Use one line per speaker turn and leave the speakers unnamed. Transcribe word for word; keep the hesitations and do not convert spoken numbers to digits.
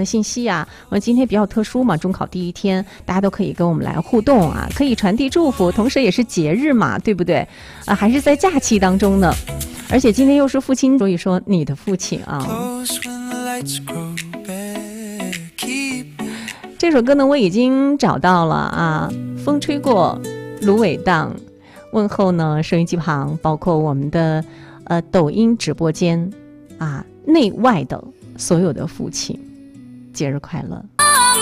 的信息啊。我们今天比较特殊嘛，中考第一天，大家都可以跟我们来互动啊，可以传递祝福，同时也是节日嘛，对不对？啊，还是在假期当中呢。而且今天又是父亲，所以说你的父亲啊。这首歌呢，我已经找到了啊，风吹过，芦苇荡。问候呢，收音机旁，包括我们的呃抖音直播间啊，内外的所有的父亲，节日快乐。